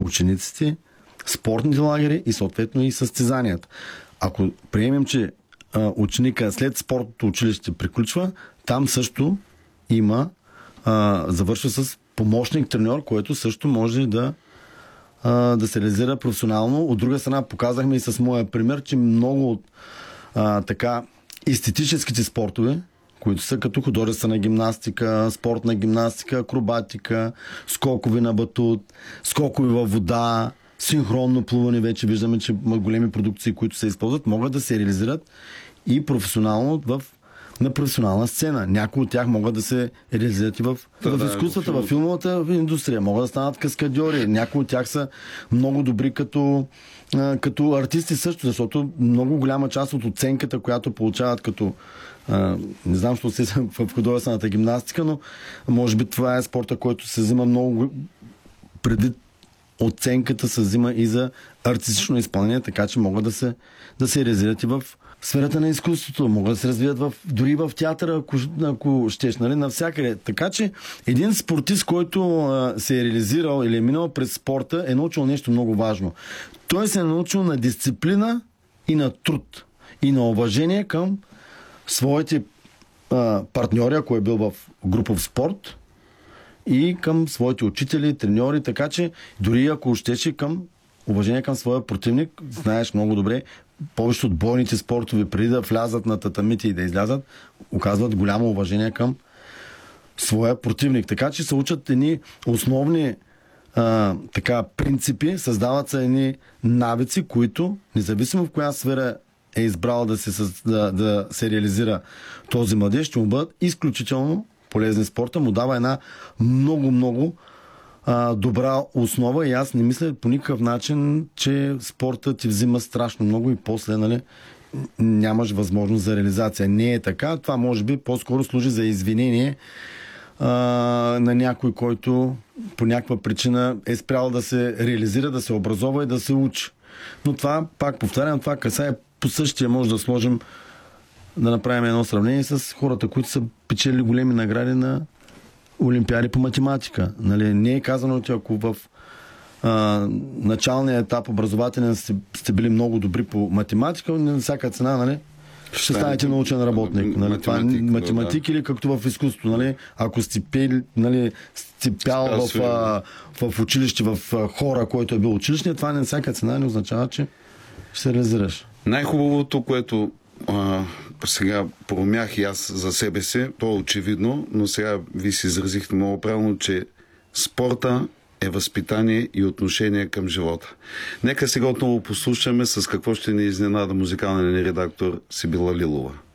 учениците, спортните лагери и съответно и състезанията. Ако приемем, че ученика след спортното училище приключва, там също има завършва с помощник треньор, който също може да се реализира професионално. От друга страна показахме и с моя пример, че много от така естетическите спортове, които са като художествена гимнастика, спортна гимнастика, акробатика, скокови на батут, скокови във вода, синхронно плуване, вече виждаме, че големи продукции, които се използват, могат да се реализират и професионално на професионална сцена. Някои от тях могат да се реализират и в изкуствата, в филмовата индустрия. Могат да станат каскадьори. Някои от тях са много добри като артисти също, защото много голяма част от оценката, която получават като не знам, що се в художествената гимнастика, но може би това е спорта, който се взима много преди оценката се взима и за артистично изпълнение, така че могат да се реализират и в сферата на изкуството, могат да се развият дори в театъра, ако щеш, нали, навсякъде. Така че един спортист, който се е реализирал или е минал през спорта, е научил нещо много важно. Той се е научил на дисциплина и на труд и на уважение към своите партньори, ако е бил в групов спорт, и към своите учители, треньори, така че дори ако щеше към уважение към своя противник, знаеш много добре, повечето от бойните спортове, преди да влязат на татамите и да излязат, оказват голямо уважение към своя противник. Така че се учат едни основни принципи, създават се едни навици, които, независимо в коя сфера е избрал да се реализира този младеж, ще му бъдат изключително полезни спорта, му дава една много добра основа и аз не мисля по никакъв начин, че спорта ти взима страшно много и после, нали, нямаш възможност за реализация. Не е така. Това може би по-скоро служи за извинение на някой, който по някаква причина е спрял да се реализира, да се образова и да се учи. Но това, пак повтарям, това касае по същия, може да сложим, да направим едно сравнение с хората, които са печели големи награди на олимпиади по математика. Нали? Не е казано, че ако в началния етап образователен сте били много добри по математика, на всяка цена, нали, ще станете научен работник. Нали? Това е математик или както в изкуството. Нали? Ако сте пял в училище, в хора, който е бил училищния, това на всяка цена не означава, че ще се реализираш. Най-хубавото, което сега проумях и аз за себе си, то е очевидно, но сега ви се изразихте много правилно, че спорта е възпитание и отношение към живота. Нека сега отново послушаме с какво ще ни изненада музикалния ни редактор Сибила Лилова.